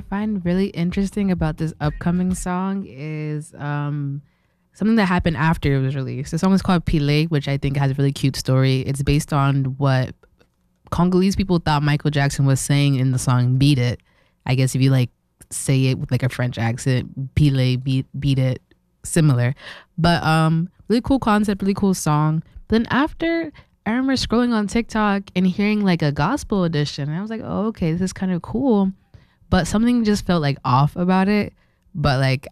find really interesting about this upcoming song is something that happened after it was released. The song is called Pile, which I think has a really cute story. It's based on what Congolese people thought Michael Jackson was saying in the song Beat It. I guess if you like say it with like a French accent, Pile, beat it, similar. But really cool concept, really cool song. But then after, I remember scrolling on TikTok and hearing like a gospel edition. And I was like, oh, okay, this is kind of cool. But something just felt like off about it. But like